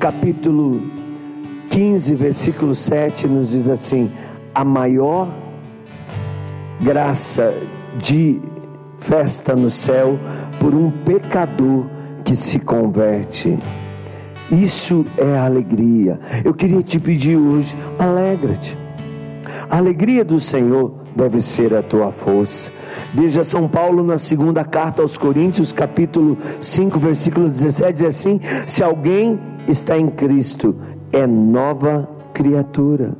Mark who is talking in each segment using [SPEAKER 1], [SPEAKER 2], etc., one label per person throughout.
[SPEAKER 1] capítulo 15, versículo 7 nos diz assim: a maior graça de festa no céu por um pecador que se converte. Isso é a alegria. Eu queria te pedir hoje: alegra-te. A alegria do Senhor deve ser a tua força. Veja São Paulo na segunda carta aos Coríntios, capítulo 5, versículo 17, diz assim: se alguém está em Cristo, é nova criatura.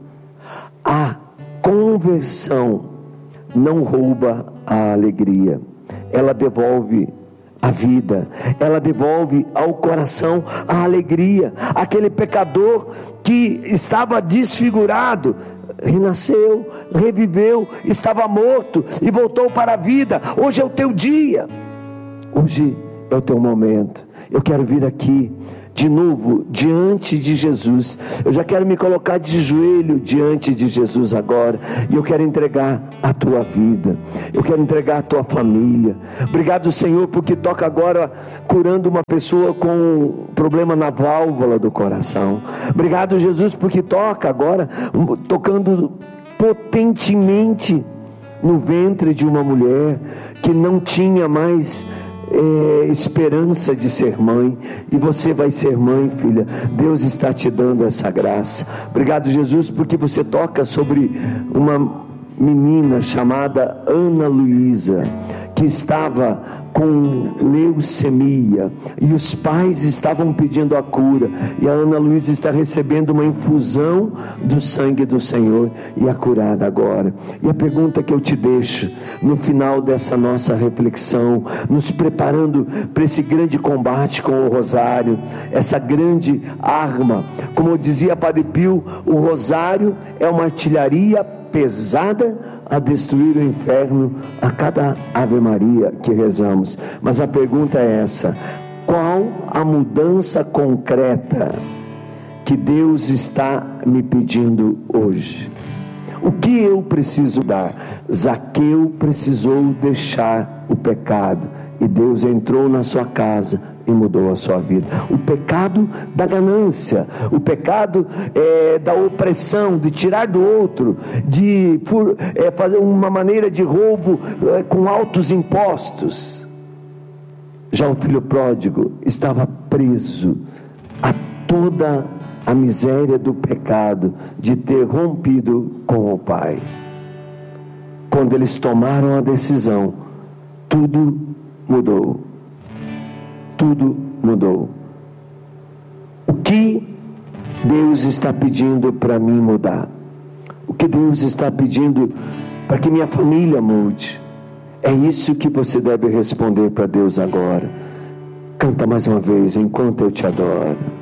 [SPEAKER 1] A conversão não rouba a alegria, ela devolve a vida, ela devolve ao coração a alegria. Aquele pecador que estava desfigurado renasceu, reviveu, estava morto e voltou para a vida. Hoje é o teu dia, hoje é o teu momento. Eu quero vir aqui de novo diante de Jesus. Eu já quero me colocar de joelho diante de Jesus agora, e eu quero entregar a tua vida, eu quero entregar a tua família. Obrigado, Senhor, porque toca agora curando uma pessoa com problema na válvula do coração. Obrigado, Jesus, porque toca agora tocando potentemente no ventre de uma mulher que não tinha mais esperança de ser mãe, e você vai ser mãe, filha. Deus está te dando essa graça. Obrigado, Jesus, porque você toca sobre uma menina chamada Ana Luísa, que estava com leucemia, e os pais estavam pedindo a cura, e a Ana Luísa está recebendo uma infusão do sangue do Senhor, e é curada agora. E a pergunta que eu te deixo no final dessa nossa reflexão, nos preparando para esse grande combate com o rosário, essa grande arma, como dizia Padre Pio, o rosário é uma artilharia pesada a destruir o inferno a cada Ave Maria que rezamos. Mas a pergunta é essa: qual a mudança concreta que Deus está me pedindo hoje? O que eu preciso dar? Zaqueu precisou deixar o pecado, e Deus entrou na sua casa e mudou a sua vida. O pecado da ganância, o pecado da opressão, de tirar do outro, de fazer uma maneira de roubo com altos impostos. Já o filho pródigo estava preso a toda a miséria do pecado, de ter rompido com o pai. Quando eles tomaram a decisão, tudo mudou. Tudo mudou. O que Deus está pedindo para mim mudar? O que Deus está pedindo para que minha família mude? É isso que você deve responder para Deus agora. Canta mais uma vez: enquanto eu te adoro.